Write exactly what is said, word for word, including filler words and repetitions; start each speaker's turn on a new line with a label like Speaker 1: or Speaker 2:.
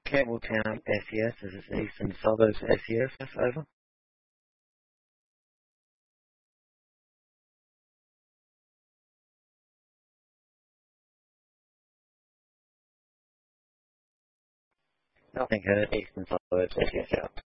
Speaker 1: Campbelltown S E S, this is Eastern Suburbs S E S, over. Nothing heard, Eastern Suburbs S E S out.